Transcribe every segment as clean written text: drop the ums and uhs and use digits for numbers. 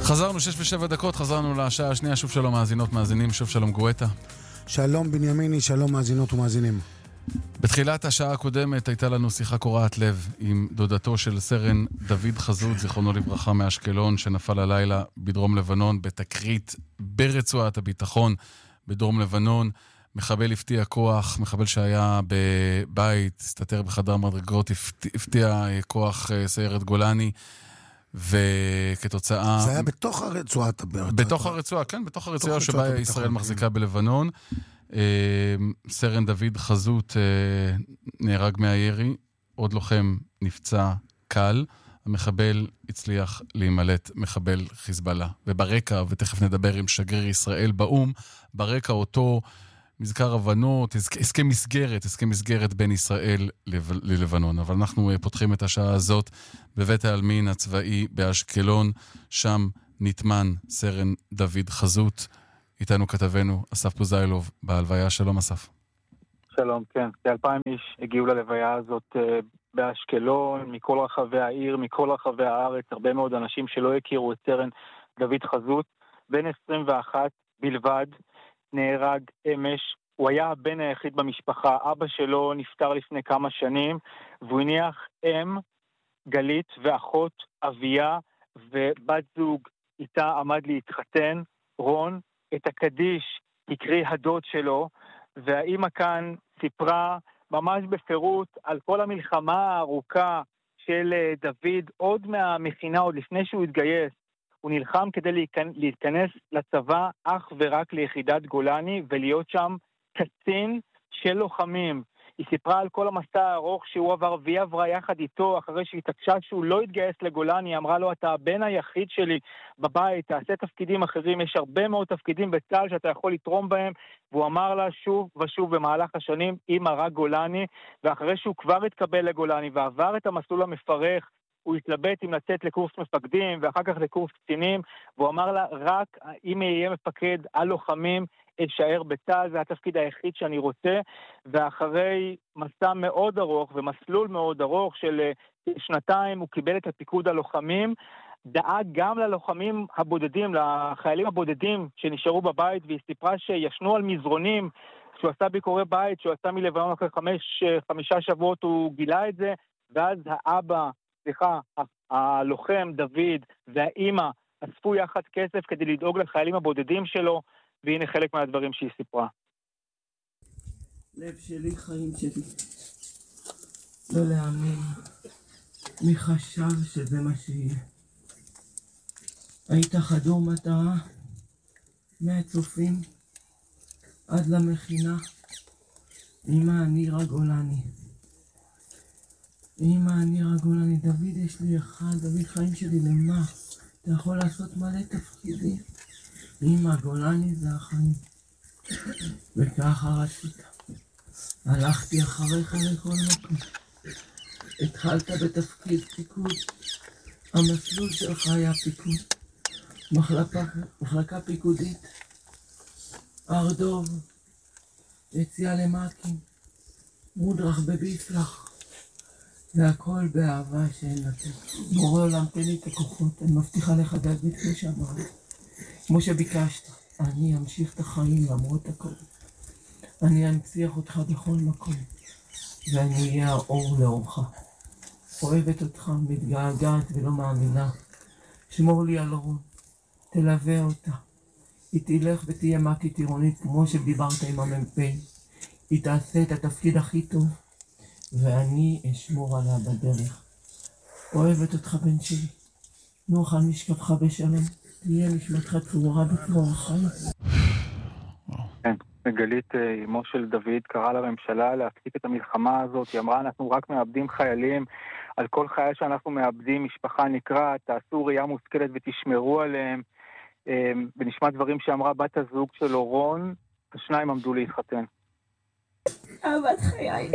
חזרנו 6:07, חזרנו לשעה השנייה. שוב שלום מאזינות, מאזינים, שוב שלום גואטה. שלום בנימיני, שלום מאזינות ומאזינים. בתחילת השעה הקודמת הייתה לנו שיחה קורעת לב עם דודתו של סרן דוד חזות, זיכרונו לברכה, מאשקלון, שנפל הלילה בדרום לבנון, בתקרית ברצועת הביטחון בדרום לבנון. מחבל הפתיע כוח, מחבל שהיה בבית, הסתתר בחדר מדרגות, הפתיע כוח סיירת גולני, וכתוצאה... זה היה בתוך הרצועה, בתוך הרצועה, כן, בתוך הרצועה שבה ישראל מחזיקה בלבנון. סרן דוד חזות נהרג מהירי, עוד לוחם נפצע קל, המחבל הצליח להימלט, מחבל חיזבאללה. וברקע, ותכף נדבר עם שגריר ישראל באום, ברקע אותו מזכר הבנות, הסכם מסגרת בין ישראל ללבנון. אבל אנחנו פותחים את השעה הזאת בבית העלמין הצבאי באשקלון, שם נטמן סרן דוד חזות. איתנו כתבנו אסף פוזיילוב בהלוויה. שלום אסף. שלום, כן. כ-2,000 איש הגיעו ללוויה הזאת באשקלון, מכל רחבי העיר, מכל רחבי הארץ, הרבה מאוד אנשים שלא הכירו את סרן דוד חזות. בן 21 בלבד, נהרג אמש. הוא היה הבן היחיד במשפחה. אבא שלו נפטר לפני כמה שנים, והוא הניח אם, גלית, ואחות, אביה, ובת זוג איתה עמד להתחתן, רון. את הקדיש הקריא הדוד שלו, והאמא כאן סיפרה ממש בפירוט על כל המלחמה הארוכה של דוד, עוד מהמכינה, עוד לפני שהוא התגייס. הוא נלחם כדי להתכנס לצבא אך ורק ליחידת גולני, ולהיות שם קצין של לוחמים. היא סיפרה על כל המסע הארוך שהוא עבר, והיא עברה יחד איתו, אחרי שהיא התעקשה שהוא לא התגייס לגולני. היא אמרה לו, אתה הבן היחיד שלי בבית, תעשה תפקידים אחרים, יש הרבה מאוד תפקידים בצה"ל שאתה יכול לתרום בהם. והוא אמר לה שוב ושוב במהלך השנים, אמא, רק גולני. ואחרי שהוא כבר התקבל לגולני ועבר את המסלול המפרך, הוא התלבט אם לצאת לקורס מפקדים ואחר כך לקורס קצינים, והוא אמר לה, רק אם יהיה מפקד על לוחמים, אשאר בצה"ל, זה התפקיד היחיד שאני רוצה. ואחרי מסע מאוד ארוך ומסלול מאוד ארוך של שנתיים, הוא קיבל את הפיקוד הלוחמים, דאג גם ללוחמים הבודדים, לחיילים הבודדים שנשארו בבית, והיא סיפרה שישנו על מזרונים, שהוא עשה ביקורי בית, שהוא עשה מלבנון אחרי 5 שבועות, הוא גילה את זה, ואז הלוחם דוד והאימא אספו יחד כסף כדי לדאוג לחיילים הבודדים שלו, והנה חלק מהדברים שהיא סיפרה. לב שלי, חיים שלי, לא להאמין, מי חשב שזה מה שיהיה. היית חדור מטרה מהצופים עד למכינה. אמא, אני רגולני. אמא, אני רגולני. דוד, יש לי אחד, דוד, חיים שלי, למה? אתה יכול לעשות מלא תפקידים. אמא, גולני זה החיים. וככה רצית. הלכתי אחריך לכל מקום. התחלת בתפקיד פיקוד. המסלול שלך היה פיקוד. מחלקה פיקודית. ארדוב. יציאה למקים. מודרך בביפלח. והכל באהבה שאין לתת. בורא עולם, תן לי את הכוחות. אני מבטיחה לך דוד כמו שאמרת. כמו שביקשת. אני אמשיך את החיים למרות הכל. אני אנציח אותך בכל מקום. ואני אהיה האור לאורך. אוהבת אותך, מתגעגעת ולא מאמינה. שמור לי על רון. תלווה אותה. היא תלך ותהיה מקית עירונית כמו שדיברת עם המ"פ. היא תעשה את התפקיד הכי טוב. ואני אשמור עליה בדרך. אוהבת אותך בן שלי. נוח על משכבך בשלום. תהיה נשמתך צרורה בצרור החיים. כן, גלית, אמו של דוד, קראה לממשלה להפסיק את המלחמה הזאת. היא אמרה, אנחנו רק מאבדים חיילים. על כל חייל שאנחנו מאבדים, משפחה נקראת, תעשו ראייה מושכלת ותשמרו עליהם. ונשמע דברים שאמרה בת הזוג של רון, השניים עמדו להתחתן. אהבת חיי.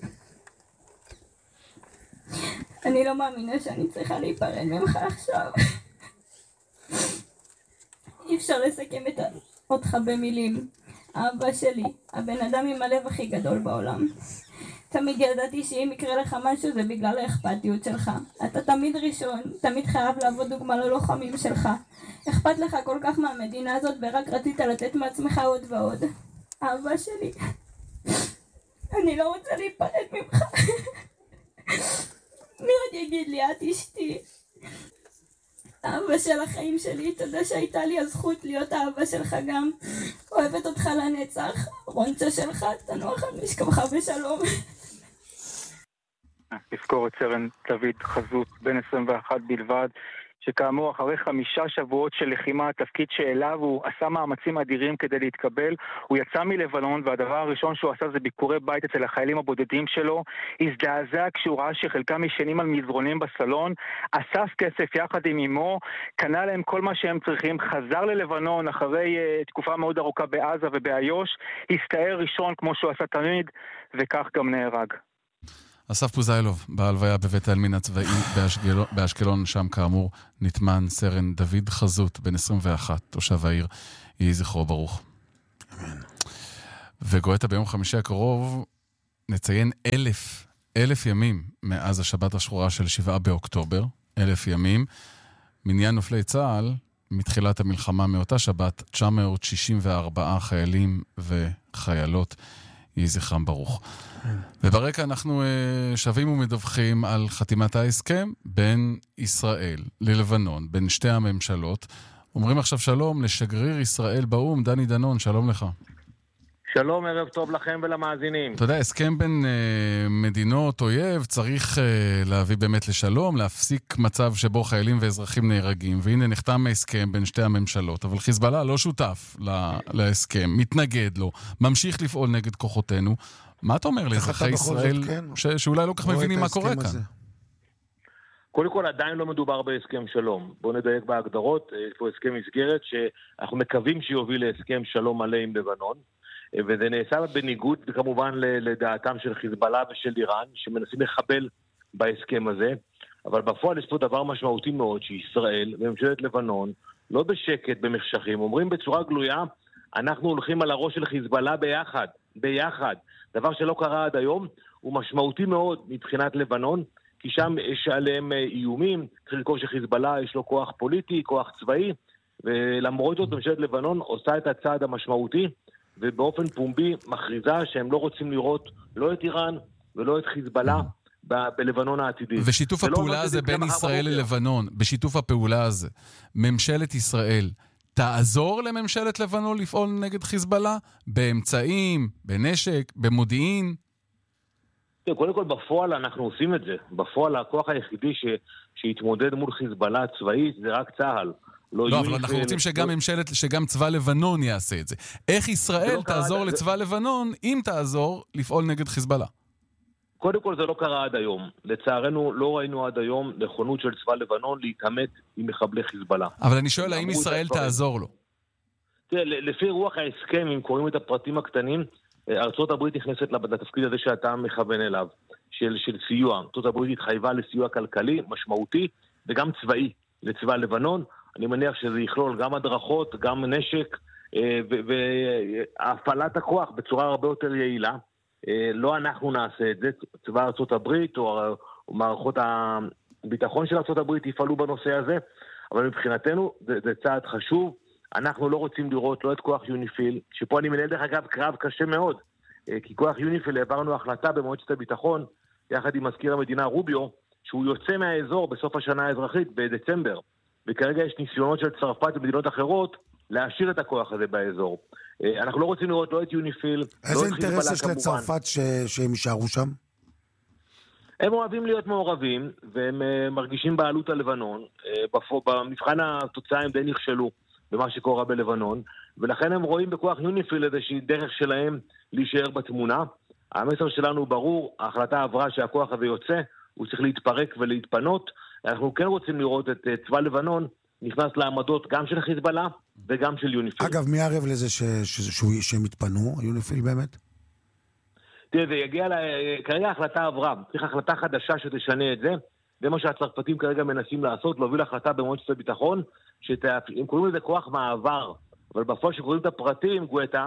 אני לא מאמינה שאני צריכה להיפרד ממך עכשיו. אי אפשר לסכם אותך במילים. אבא שלי, הבן אדם עם הלב הכי גדול בעולם. תמיד ידעתי שאם יקרה לך משהו זה בגלל האכפתיות שלך. אתה תמיד ראשון, תמיד חייב לעבוד דוגמה ללוחמים שלך. אכפת לך כל כך מהמדינה הזאת ורק רצית לתת מעצמך עוד ועוד. אהבה שלי, אני לא רוצה להיפרד ממך. מי עוד יגיד לי, את אשתי? האהבה של החיים שלי, תודה שהייתה לי הזכות להיות האהבה שלך גם. אוהבת אותך לנצח, רונצ'ה שלך, תנוח על משכבך בשלום. נזכור את סרן דוד חזות, בן 21 בלבד, שכאמור אחרי 5 שבועות של לחימה, התפקיד שאליו הוא עשה מאמצים אדירים כדי להתקבל. הוא יצא מלבנון והדבר הראשון שהוא עשה זה ביקורי בית אצל החיילים הבודדים שלו. הזדעזע כשהוא ראה שחלקם ישנים על מזרונים בסלון, אסף כסף יחד עם אמו, קנה להם כל מה שהם צריכים, חזר ללבנון אחרי תקופה מאוד ארוכה בעזה ובאיו"ש, הסתער ראשון כמו שהוא עשה תמיד, וכך גם נהרג. אסף פוזיילוב, בהלוויה בבית העלמין הצבאי באשקלון, שם כאמור נטמן סרן דוד חזות, בן 21, תושב העיר, יהי זכרו ברוך. אמן. וגואטה ביום חמישי הקרוב נציין 1,000 ימים מאז השבת השחורה של 7 באוקטובר, 1,000 ימים. מניין נופלי צה"ל, מתחילת המלחמה מאותה שבת, 964 חיילים וחיילות, יהי זכרם ברוך. וברקע אנחנו שווים ומדווחים על חתימת ההסכם בין ישראל ללבנון, בין שתי הממשלות. אומרים עכשיו שלום לשגריר ישראל באום, דני דנון, שלום לך. שלום, ערב טוב לכם ולמאזינים. אתה יודע, הסכם בין מדינות אויב צריך להביא באמת לשלום, להפסיק מצב שבו חיילים ואזרחים נהרגים, והנה נחתם ההסכם בין שתי הממשלות, אבל חיזבאללה לא שותף להסכם, מתנגד לו, ממשיך לפעול נגד כוחותינו. מה אתה אומר לאזרחי ישראל שאולי לא כך מבינים מה קורה כאן? קודם כל, עדיין לא מדובר בהסכם שלום. בואו נדייק בהגדרות, יש פה הסכם מסגרת שאנחנו מקווים שיוביל להסכם שלום מלא עם לבנון, וזה נעשה בניגוד כמובן לדעתם של חיזבאללה ושל איראן, שמנסים לחבל בהסכם הזה, אבל בפועל יש פה דבר משמעותי מאוד, שישראל וממשלת לבנון לא בשקט במחשכים, אומרים בצורה גלויה, אנחנו הולכים על הראש של חיזבאללה ביחד. דבר שלא קרה עד היום, הוא משמעותי מאוד מבחינת לבנון, כי שם יש עליהם איומים, צריך לקרוא שחיזבאללה יש לו כוח פוליטי, כוח צבאי, ולמרות זאת ממשלת לבנון עושה את הצעד המשמעותי, ובאופן פומבי מכריזה שהם לא רוצים לראות לא את איראן ולא את חיזבאללה בלבנון העתידי. ושיתוף הפעולה הזה בין ישראל ללבנון, בשיתוף הפעולה הזה, ממשלת ישראל תעזור לממשלת לבנון לפעול נגד חיזבאללה? באמצעים, בנשק, במודיעין? קודם כל בפועל אנחנו עושים את זה. בפועל הכוח היחידי שהתמודד מול חיזבאללה צבאית זה רק צה"ל. לא, אבל אנחנו רוצים שגם צבא לבנון יעשה את זה. איך ישראל תעזור לצבא לבנון אם תעזור לפעול נגד חיזבאללה? קודם כל זה לא קרה עד היום. לצערנו לא ראינו עד היום נכונות של צבא לבנון להתעמת עם מחבלי חיזבאללה. אבל אני שואל, האם ישראל תעזור לו? תראה, לפי רוח ההסכם, אם קוראים את הפרטים הקטנים, ארצות הברית נכנסת לתפקיד הזה שאתה מכוון אליו, של סיוע. ארצות הברית התחייבה לסיוע כלכלי, משמעותי, וגם צבאי לצבא לבנון. אני מניח שזה יכלול גם הדרכות, גם נשק, והפעלת הכוח בצורה הרבה יותר יעילה. לא אנחנו נעשה את זה, צבא ארצות הברית או מערכות הביטחון של ארצות הברית יפעלו בנושא הזה, אבל מבחינתנו זה צעד חשוב. אנחנו לא רוצים לראות לא את כוח יוניפיל, שפה אני מנהל דרך אגב קרב קשה מאוד, כי כוח יוניפיל העברנו החלטה במועצת הביטחון, יחד עם מזכיר המדינה רוביו, שהוא יוצא מהאזור בסוף השנה האזרחית בדצמבר, וכרגע יש ניסיונות של צרפת ומדינות אחרות להשאיר את הכוח הזה באזור. אנחנו לא רוצים לראות לא את יוניפיל, איזה אינטרס יש לצרפת שהם יישארו שם? הם אוהבים להיות מעורבים, והם מרגישים בעלות על לבנון. במבחן התוצאה הם די נכשלו במה שקורה בלבנון, ולכן הם רואים בכוח יוניפיל איזושהי דרך שלהם להישאר בתמונה. המסר שלנו ברור, ההחלטה עברה שהכוח הזה יוצא, הוא צריך להתפרק ולהתפנות. אנחנו כן רוצים לראות את צבא לבנון נכנס לעמדות גם של חיזבאללה וגם של יוניפיל. אגב, מי ערב לזה שהם התפנו, יוניפיל באמת? תראה, זה יגיע, כרגע ההחלטה עברה, צריך החלטה חדשה שתשנה את זה, זה מה שהצרפתים כרגע מנסים לעשות, להוביל החלטה במועצת הביטחון, הם קוראים לזה כוח מעבר, אבל בפועל שקוראים את הפרטים, גואטה,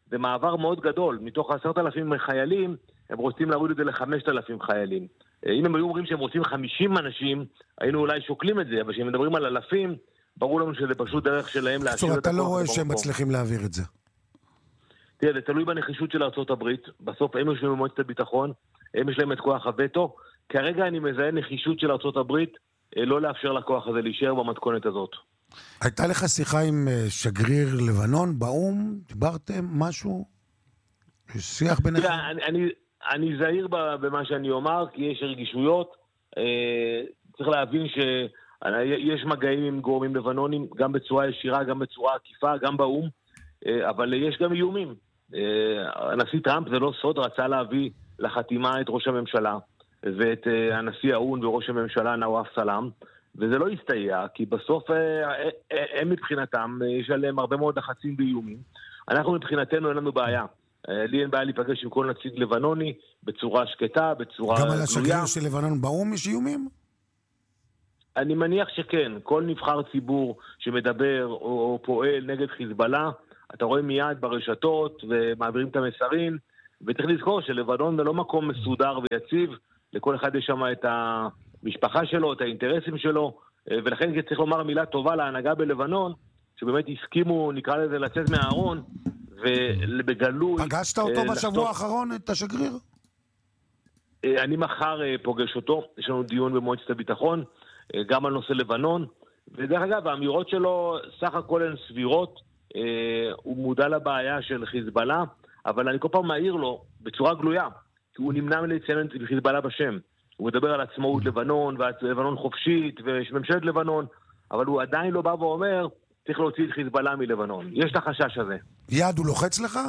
זה מעבר מאוד גדול. מתוך 10,000 חיילים, הם רוצים להוריד את זה ל5,000 חיילים. אם הם היו אומרים שהם רוצים 50 אנשים, היינו אולי שוקלים את זה, אבל כשהם מדברים על אלפים, ברור לנו שזה פשוט דרך שלהם להשאיר את הכוח. אתה לא רואה שהם מצליחים להעביר את זה. תראה, זה תלוי בנחישות של ארצות הברית. בסוף הם יושבים במועצת הביטחון, הם יש להם את כוח הווטו. כרגע אני מזהה נחישות של ארצות הברית לא לאפשר לכוח הזה להישאר במתכונת הזאת. הייתה לך שיחה עם שגריר לבנון באום? דיברתם משהו? שיח ביניכם? תראה, אני זהיר במה שאני אומר, כי יש רגישויות. צריך להבין שיש מגעים עם גורמים לבנונים, גם בצורה ישירה, גם בצורה עקיפה, גם באום, אבל יש גם איומים. הנשיא טראמפ, זה לא סוד, רצה להביא לחתימה את ראש הממשלה, ואת הנשיא האון וראש הממשלה נואף סלאם, וזה לא הסתייע, כי בסוף הם מבחינתם, יש עליהם הרבה מאוד לחצים ואיומים. אנחנו מבחינתנו אין לנו בעיה. לי אין בעיה להיפגש עם כל נציג לבנוני, בצורה שקטה, בצורה גלויה. גם על השגריר של לבנון באום יש איומים? אני מניח שכן. כל נבחר ציבור שמדבר או פועל נגד חיזבאללה, אתה רואה מיד ברשתות ומעבירים את המסרים, וצריך לזכור שלבנון זה לא מקום מסודר ויציב, לכל אחד יש שם את המשפחה שלו, את האינטרסים שלו, ולכן צריך לומר מילה טובה להנהגה בלבנון, שבאמת הסכימו, נקרא לזה, לצאת מהארון, ובגלוי... פגשת אותו בשבוע האחרון, את השגריר? אני מחר פוגש אותו, יש לנו דיון במועצת הביטחון, גם על נושא לבנון, ודרך אגב, האמירות שלו סך הכל הן סבירות, הוא מודע לבעיה של חיזבאללה, אבל אני כל פעם מעיר לו בצורה גלויה, כי הוא נמנע מלציין את חיזבאללה בשם. הוא מדבר על עצמאות לבנון, ולבנון חופשית, וממשלת לבנון, אבל הוא עדיין לא בא ואומר, צריך להוציא את חיזבאללה מלבנון. יש את החשש הזה. יד הוא לוחץ לך?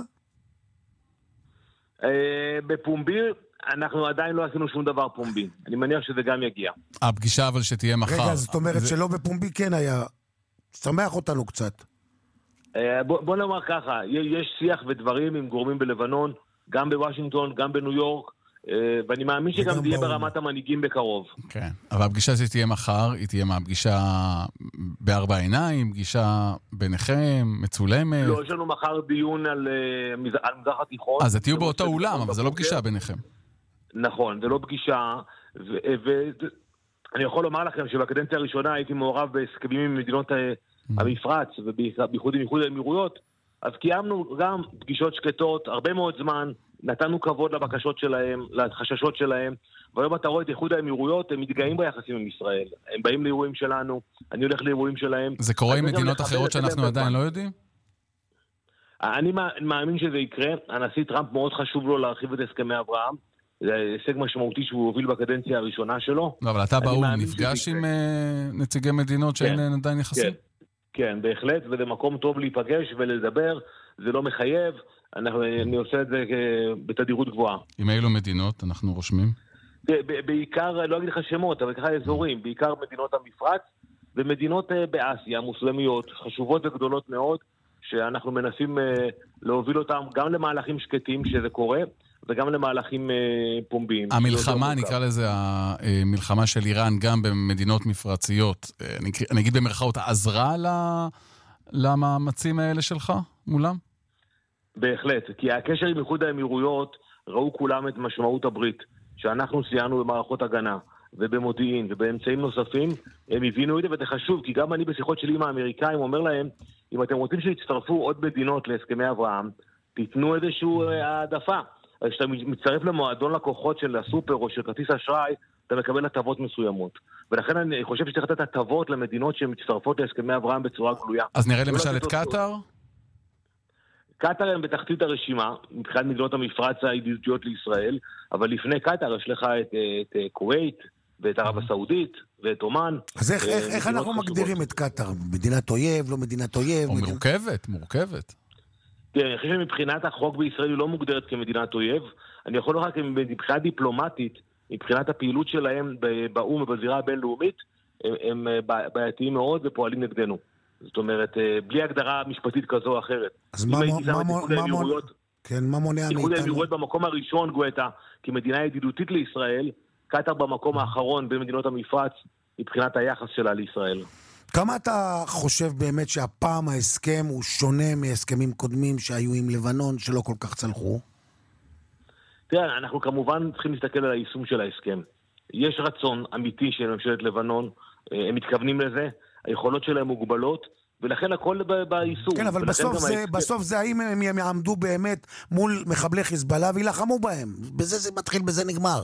בפומבי, אנחנו עדיין לא עשינו שום דבר פומבי. אני מניח שזה גם יגיע. הפגישה אבל שתהיה מחר. רגע, זאת אומרת שלא בפומבי כן היה. שמח אותנו קצת. בוא נאמר ככה, יש שיח ודברים עם גורמים בלבנון, גם בוושינגטון, גם בניו יורק, ואני מאמין שגם זה יהיה ברמת המנהיגים בקרוב. כן, אבל הפגישה שתהיה מחר, היא תהיה מהפגישה בארבע עיניים, פגישה ביניכם, מצולמת. לא, יש לנו מחר דיון על מזרח התיכון. אז זה תהיו באותו אולם, אבל זה לא פגישה ביניכם. נכון, זה לא פגישה, ואני יכול לומר לכם שבקדנציה הראשונה הייתי מעורב בהסכמים עם מדינות המפרץ, ובייחוד עם איחוד האמירויות, אז קיימנו גם פגישות שקטות, הרבה מאוד זמן, נתנו כבוד לבקשות שלהם, לחששות שלהם, והיום אתה רואה את איחוד האמירויות, הם מתגאים ביחסים עם ישראל. הם באים לאירועים שלנו, אני הולך לאירועים שלהם. זה קורה עם מדינות אחרות שאנחנו עדיין לא יודעים? אני מאמין שזה יקרה. הנשיא טראמפ מאוד חשוב לו להרחיב את הסכמי אברהם. זה הישג משמעותי שהוא הוביל בקדנציה הראשונה שלו. לא, אבל אתה באום נפגש עם נציגי מדינות שאין עדיין יחסים? כן, בהחלט, וזה מקום טוב להיפגש ולדבר. זה לא מחייב. אני עושה את זה בתדירות גבוהה. עם אילו מדינות אנחנו רושמים? בעיקר, לא אגיד לך שמות, אבל ככה אזורים, בעיקר מדינות המפרץ, ומדינות באסיה, מוסלמיות, חשובות וגדולות מאוד, שאנחנו מנסים להוביל אותם גם למהלכים שקטים, שזה קורה, וגם למהלכים פומביים. המלחמה, נקרא לזה, המלחמה של איראן, גם במדינות מפרציות, אני אגיד במרכאות, עזרה למאמצים האלה שלך מולם? בהחלט, כי הקשר עם איחוד האמירויות, ראו כולם את משמעות הברית, שאנחנו סייענו במערכות הגנה, ובמודיעין, ובאמצעים נוספים, הם הבינו את זה, וזה חשוב, כי גם אני בשיחות שלי עם האמריקאים אומר להם, אם אתם רוצים שיצטרפו עוד מדינות להסכמי אברהם, תיתנו איזשהו העדפה. כשאתה מצטרף למועדון לקוחות של הסופר או של כרטיס אשראי, אתה מקבל הטבות מסוימות. ולכן אני חושב שצריך לתת הטבות למדינות שמצטרפות להסכמי אברהם בצורה גלויה. אז נראה למשל את קטר? קטר הם בתחתית הרשימה, מבחינת מדינות המפרץ הידידותיות לישראל, אבל לפני קטר יש לך את כווית, ואת ערב הסעודית, ואת אומן. אז איך אנחנו מגדירים את קטר? מדינת אויב, לא מדינת אויב? או מורכבת. אני חושב שמבחינת החוק בישראל היא לא מוגדרת כמדינת אויב. אני יכול לומר מבחינה דיפלומטית, מבחינת הפעילות שלהם באום ובזירה הבינלאומית, הם בעייתיים מאוד ופועלים נגדנו. זאת אומרת, בלי הגדרה משפטית כזו או אחרת. אז מה מונע מאיתנו? איחוד האמירויות במקום הראשון, גואטה, כמדינה ידידותית לישראל, קטר במקום האחרון במדינות המפרץ, מבחינת היחס שלה לישראל. כמה אתה חושב באמת שהפעם ההסכם הוא שונה מהסכמים קודמים שהיו עם לבנון שלא כל כך צלחו? תראה, אנחנו כמובן צריכים להסתכל על היישום של ההסכם. יש רצון אמיתי של ממשלת לבנון, הם מתכוונים לזה, היכולות שלהם מוגבלות, ולכן הכל ביישום. כן, אבל בסוף זה האם הם יעמדו באמת מול מחבלי חיזבאללה וילחמו בהם. בזה זה מתחיל, בזה נגמר.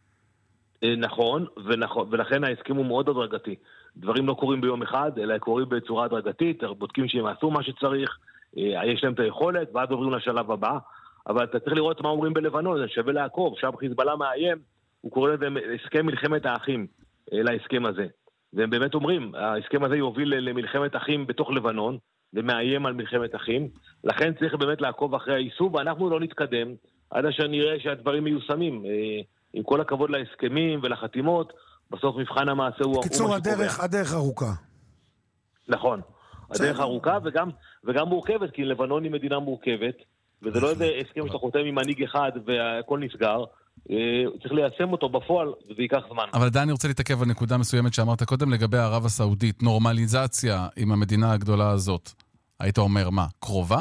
נכון, ולכן ההסכם הוא מאוד הדרגתי. דברים לא קורים ביום אחד, אלא קורים בצורה הדרגתית, בודקים שהם עשו מה שצריך, יש להם את היכולת, ואז עוברים לשלב הבא. אבל אתה צריך לראות מה אומרים בלבנון, זה שווה לעקוב. שם חיזבאללה מאיים, הוא קורא לזה הסכם מלחמת האחים, להסכם הזה. והם באמת אומרים, ההסכם הזה יוביל למלחמת אחים בתוך לבנון, ומאיים על מלחמת אחים. לכן צריך באמת לעקוב אחרי היישום, ואנחנו לא נתקדם עד אשר נראה שהדברים מיושמים. עם כל הכבוד להסכמים ולחתימות, בסוף מבחן המעשה הוא... קיצור, הדרך ארוכה. נכון. הדרך ארוכה וגם מורכבת, כי לבנון היא מדינה מורכבת, וזה לא איזה הסכם שאתה חותם עם מנהיג אחד והכל נסגר, צריך ליישם אותו בפועל, וזה ייקח זמן. אבל עדיין אני רוצה להתעכב על נקודה מסוימת שאמרת קודם לגבי ערב הסעודית, נורמליזציה עם המדינה הגדולה הזאת. היית אומר מה? קרובה?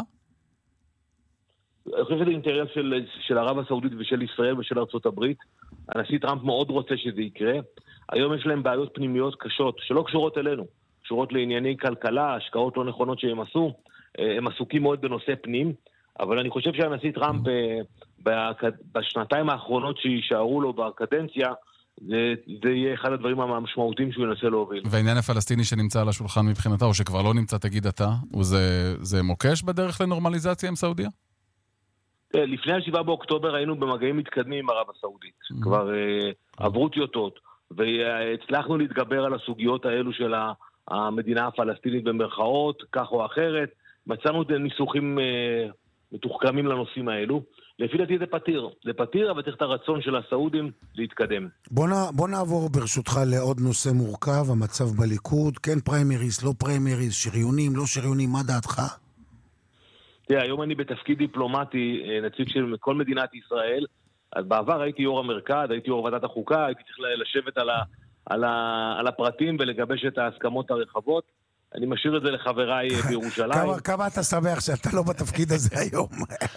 אני חושב שזה אינטרס של ערב הסעודית ושל ישראל ושל ארצות הברית. הנשיא טראמפ מאוד רוצה שזה יקרה. היום יש להם בעיות פנימיות קשות, שלא קשורות אלינו. קשורות לענייני כלכלה, השקעות לא נכונות שהם עשו. הם עסוקים מאוד בנושא פנים. אבל אני חושב שהנשיא טראמפ בשנתיים האחרונות שישארו לו בקדנציה, זה יהיה אחד הדברים המשמעותיים שהוא ינסה להוביל. והעניין הפלסטיני שנמצא על השולחן מבחינתה, או שכבר לא נמצא, תגיד אתה, זה מוקש בדרך לנורמליזציה עם סעודיה? לפני 7 באוקטובר היינו במגעים מתקדמים עם ערב הסעודית. כבר עברו טיוטות, והצלחנו להתגבר על הסוגיות האלו של המדינה הפלסטינית במרכאות, כך או אחרת. מצאנו ניסוחים מתוחכמים לנושאים האלו. לפי דעתי זה פתיר, אבל צריך את הרצון של הסעודים להתקדם. בוא נעבור ברשותך לעוד נושא מורכב, המצב בליכוד, כן פריימריז, לא פריימריז, שריונים, לא שריונים, מה דעתך? תראה, היום אני בתפקיד דיפלומטי, נציג של כל מדינת ישראל. אז בעבר הייתי יו"ר המרכז, הייתי יו"ר ועדת החוקה, הייתי צריך לשבת על הפרטים ולגבש את ההסכמות הרחבות. אני משאיר את זה לחבריי בירושלים. כמה אתה שמח שאתה לא בתפקיד הזה היום?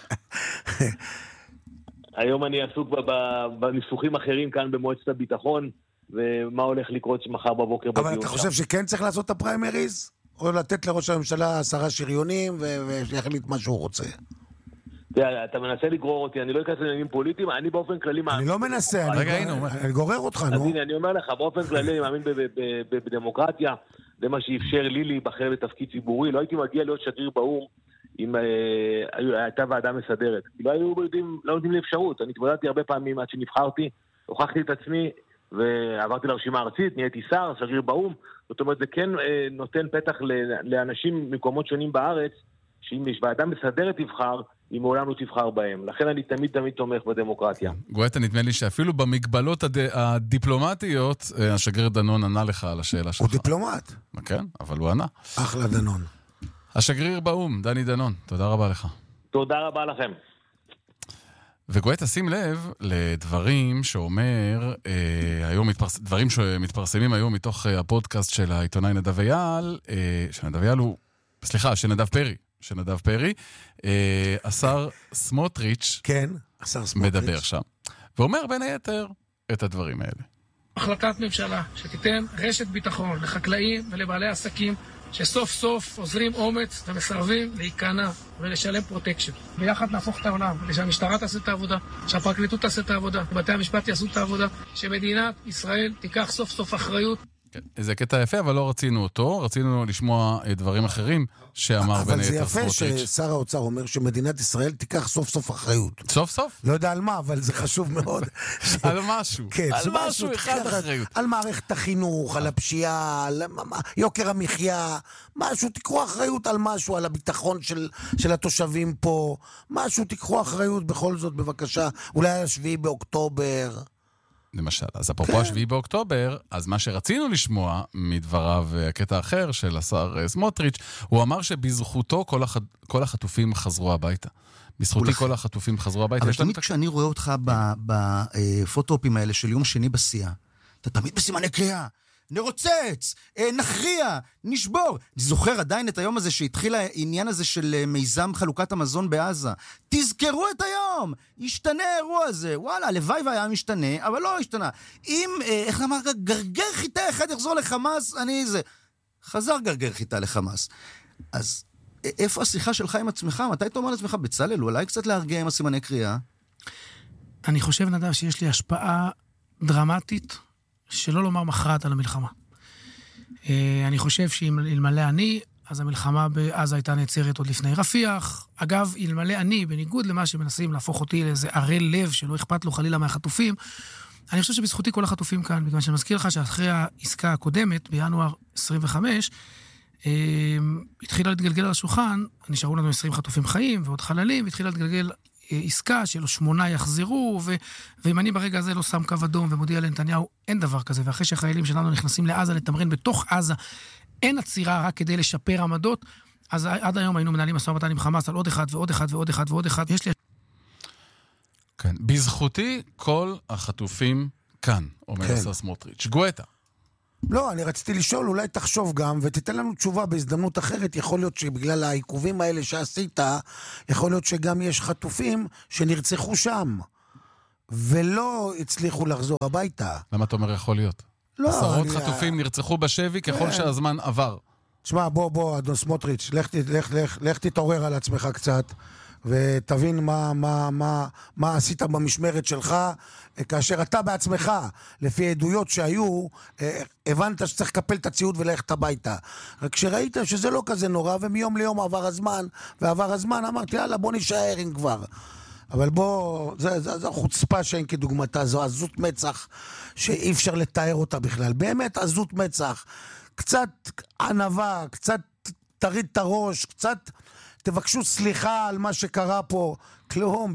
היום אני עסוק בניסוחים אחרים כאן במועצת הביטחון, ומה הולך לקרות מחר בבוקר בדיון. אבל אתה חושב שכן צריך לעשות את הפריימריז? או לתת לראש הממשלה 10 שריונים ויחליט מה שהוא רוצה? אתה מנסה לגרור אותי, אני לא אכנס לעניינים פוליטיים, אני באופן כללי מאמין... אני לא מנסה, אני גורר אותך, נו. אז הנה, אני אומר לך, באופן כללי אני מאמין בדמוקרטיה, זה מה שאפשר לי להיבחר לתפקיד ציבורי, לא הייתי מגיע להיות שגריר באו"ם אם הייתה ועדה מסדרת. כי לא נותנים לי אפשרות, אני התמודדתי הרבה פעמים עד שנבחרתי, הוכחתי את עצמי ועברתי לרשימה הארצית, נהייתי שר, שגריר באו"ם, זאת אומרת, זה כן נותן פתח לאנשים ממקומות שונים בארץ, שאם יש ועדה מסדרת תבחר, היא מעולם לא תבחר בהם. לכן אני תמיד תומך בדמוקרטיה. גואטה, נדמה לי שאפילו במגבלות הדיפלומטיות, השגריר דנון ענה לך על השאלה שלך. הוא דיפלומט. כן, אבל הוא ענה. אחלה דנון. השגריר באו"ם, דני דנון, תודה רבה לך. תודה רבה לכם. וגואטה, שים לב לדברים שאומר, דברים שמתפרסמים היום מתוך הפודקאסט של העיתונאי נדב אייל, שנדב פרי, השר סמוטריץ' כן, השר סמוטריץ' מדבר שם, ואומר בין היתר את הדברים האלה. החלטת ממשלה שתיתן רשת ביטחון לחקלאים ולבעלי עסקים שסוף סוף עוזרים אומץ ומסרבים להיכנע ולשלם פרוטקשן. ביחד נהפוך את העולם, שהמשטרה תעשה את העבודה, שהפרקליטות תעשה את העבודה, בתי המשפט יעשו את העבודה, שמדינת ישראל תיקח סוף סוף אחריות. כן, זה קטע יפה, אבל לא רצינו אותו, רצינו לשמוע דברים אחרים שאמר בין היתר סמוטריץ'. אבל זה יפה ששר האוצר אומר שמדינת ישראל תיקח סוף סוף אחריות. סוף סוף? לא יודע על מה, אבל זה חשוב מאוד. על משהו. כן, על משהו אחד אחריות. על מערכת החינוך, על הפשיעה, על יוקר המחיה, משהו, תיקחו אחריות על משהו, על הביטחון של התושבים פה, משהו, תיקחו אחריות בכל זאת, בבקשה. אולי על 7 באוקטובר. למשל, אז אפרופו 7 באוקטובר, אז מה שרצינו לשמוע מדבריו הקטע אחר של השר סמוטריץ', הוא אמר שבזכותו כל החטופים חזרו הביתה. בזכותי כל החטופים חזרו הביתה. אבל תמיד כשאני רואה אותך בפוטופים האלה של יום שני בסיעה, אתה תמיד בסימני קריאה. נרוצץ, נכריע, נשבור. אני זוכר עדיין את היום הזה שהתחיל העניין הזה של מיזם חלוקת המזון בעזה. תזכרו את היום, ישתנה האירוע הזה. וואלה, הלוואי והיה משתנה, אבל לא השתנה. אם, איך אמר, גרגר חיטה אחד יחזור לחמאס, חזר גרגר חיטה לחמאס. אז איפה השיחה שלך עם עצמך? מתי אתה אומר לעצמך, בצלאל, אולי קצת להרגיע עם הסימני קריאה? אני חושב, נדב, שיש לי השפעה דרמטית, שלא לומר מכרעת על המלחמה. אני חושב שאלמלא אני, אז המלחמה בעזה הייתה נעצרת עוד לפני רפיח. אגב, אלמלא אני, בניגוד למה שמנסים להפוך אותי לאיזה ערל לב שלא אכפת לו חלילה מהחטופים, אני חושב שבזכותי כל החטופים כאן, בגלל שאני מזכיר לך שאחרי העסקה הקודמת, בינואר 25, התחילה להתגלגל על השולחן, נשארו לנו 20 חטופים חיים ועוד חללים, והתחילה להתגלגל עסקה של 8 יחזרו, ואם אני ברגע הזה לא שם קו אדום ומודיע לנתניהו, אין דבר כזה, ואחרי שהחיילים שלנו נכנסים לעזה לתמרן בתוך עזה, אין עצירה רק כדי לשפר עמדות, אז עד היום היינו מנהלים משא ומתן עם חמאס על עוד אחד ועוד אחד ועוד אחד ועוד אחד. יש לי... כן, בזכותי כל החטופים כאן, אומר השר סמוטריץ'. גואטה. לא, אני רציתי לשאול, אולי תחשוב גם, ותיתן לנו תשובה בהזדמנות אחרת. יכול להיות שבגלל העיכובים האלה שעשית, יכול להיות שגם יש חטופים שנרצחו שם, ולא הצליחו לחזור הביתה. למה אתה אומר יכול להיות? לא, עשרות חטופים נרצחו בשבי ככל שהזמן עבר. תשמע, בוא, אדון סמוטריץ', לך תתעורר על עצמך קצת, ותבין מה עשית במשמרת שלך, כאשר אתה בעצמך, לפי עדויות שהיו, הבנת שצריך לקפל את הציוד וללכת הביתה. רק כשראית שזה לא כזה נורא, ומיום ליום עבר הזמן, אמרתי, יאללה, בוא נשאר אם כבר. אבל בוא, זו חוצפה שאין כדוגמתה, זו עזות מצח שאי אפשר לתאר אותה בכלל. באמת עזות מצח. קצת ענווה, קצת תריד את הראש, קצת תבקשו סליחה על מה שקרה פה. כלום,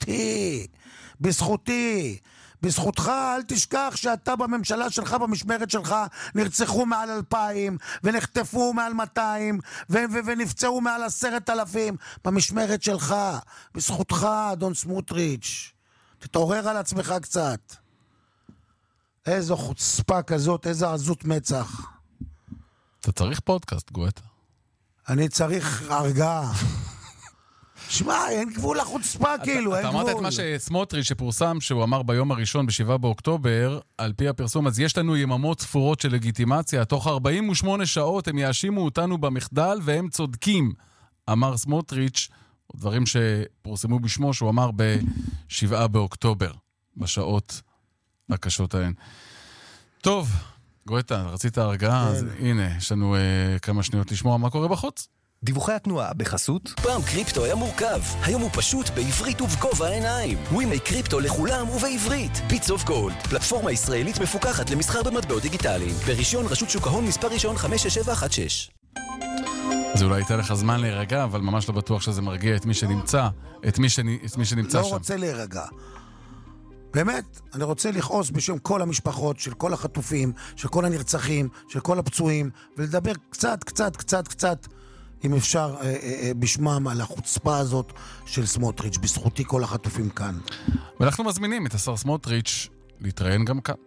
בזכותי. בזכותך, אל תשכח שאתה בממשלה שלך, במשמרת שלך, נרצחו מעל 2,000, ונחטפו מעל 200, ונפצעו מעל 10,000. במשמרת שלך, בזכותך, אדון סמוטריץ'. תתעורר על עצמך קצת. איזו חוצפה כזאת, איזו עזות מצח. אתה צריך פודקאסט, גואטה. אני צריך הרגעה. שמע, אין גבול לחוצפה כאילו, אין גבול. אתה אמרת את מה שסמוטריץ' שפורסם, שהוא אמר ביום הראשון ב7 באוקטובר, על פי הפרסום, אז יש לנו יממות ספורות של לגיטימציה, תוך 48 שעות הם יאשימו אותנו במחדל והם צודקים, אמר סמוטריץ', דברים שפורסמו בשמו, שהוא אמר ב7 באוקטובר, בשעות הקשות ההן. טוב, גואטה, רצית הרגעה, אז הנה, יש לנו כמה שניות לשמוע מה קורה בחוץ. דיווחי התנועה בחסות. פעם קריפטו היה מורכב, היום הוא פשוט בעברית ובגובה העיניים. ווימי קריפטו לכולם ובעברית. ביטס אוף גולד, פלטפורמה ישראלית מפוקחת למסחר במטבעות דיגיטליים. ברישיון רשות שוק ההון מספר ראשון 56716. אז אולי ייתן לך זמן להירגע, אבל ממש לא בטוח שזה מרגיע את מי שנמצא, את מי שנמצא לא שם. לא רוצה להירגע. באמת, אני רוצה לכעוס בשם כל המשפחות, של כל החטופים, של כל הנרצחים, של כל הפצועים, ולדבר קצת, אם אפשר, בשמם על החוצפה הזאת של סמוטריץ'. בזכותי כל החטופים כאן. ואנחנו מזמינים את השר סמוטריץ' להתראיין גם כאן.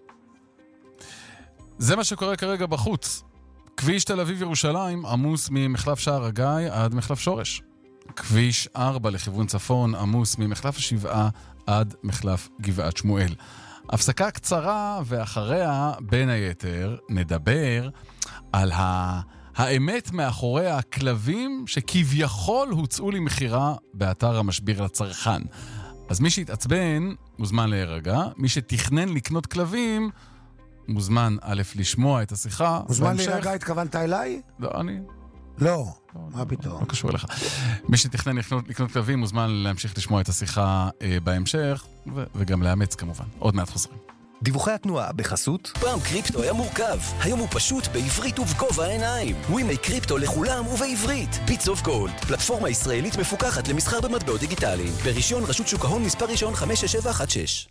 זה מה שקורה כרגע בחוץ. כביש תל אביב ירושלים עמוס ממחלף שער הגיא עד מחלף שורש. כביש 4 לכיוון צפון עמוס ממחלף השבעה עד מחלף גבעת שמואל. הפסקה קצרה ואחריה, בין היתר, נדבר על האמת מאחורי הכלבים שכביכול הוצאו למחירה באתר המשביר לצרכן. אז מי שהתעצבן מוזמן להירגע, מי שתכנן לקנות כלבים מוזמן א' לשמוע את השיחה. מוזמן להירגע, התכוונת אליי? לא, אני... לא, מה פתאום? לא קשור אליך. מי שתכנן לקנות כלבים מוזמן להמשיך לשמוע את השיחה בהמשך, וגם לאמץ כמובן. עוד מעט חוזרים. דיווחי התנועה בחסות. פעם קריפטו היה מורכב, היום הוא פשוט בעברית ובגובה העיניים. ווימי קריפטו לכולם ובעברית. ביטס אוף גולד, פלטפורמה ישראלית מפוקחת למסחר במטבעות דיגיטליים. ברישיון רשות שוק ההון מספר ראשון 56716.